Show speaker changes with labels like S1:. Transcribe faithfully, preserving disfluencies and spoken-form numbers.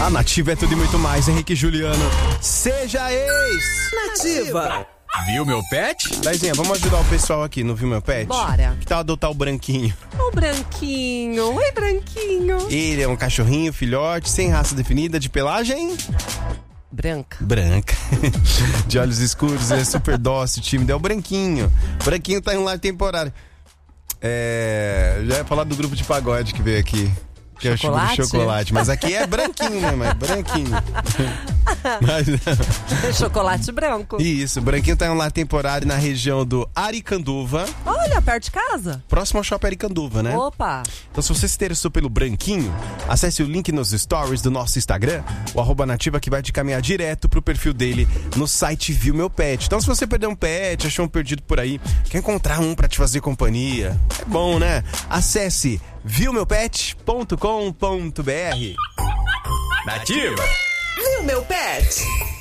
S1: A Nativa é tudo e muito mais. Henrique e Juliano, seja ex.
S2: Nativa.
S1: Viu meu pet? Daizinha, vamos ajudar o pessoal aqui no Viu Meu Pet?
S2: Bora.
S1: Que tal adotar o Branquinho?
S2: O Branquinho. Oi, Branquinho.
S1: Ele é um cachorrinho, filhote, sem raça definida, de pelagem...
S2: Branca.
S1: Branca. De olhos escuros, ele é super dócil, tímido. É o Branquinho. O Branquinho tá em um lar temporário. É... Já ia falar do grupo de pagode que veio aqui. Que
S2: Chocolate?
S1: é o chocolate. Mas aqui é branquinho, né? Mas branquinho. Mas...
S2: Chocolate branco.
S1: Isso, o Branquinho tá em um lar temporário na região do Aricanduva.
S2: Olha, perto de casa.
S1: Próximo ao Shopping Aricanduva, né?
S2: Opa.
S1: Então, se você se interessou pelo Branquinho, acesse o link nos stories do nosso Instagram, o arroba Nativa, que vai te caminhar direto pro perfil dele no site Viu Meu Pet. Então, se você perdeu um pet, achou um perdido por aí, quer encontrar um pra te fazer companhia, é bom, né? Acesse viu meu pet ponto com ponto b r. Nativa!
S2: Viu Meu Pet?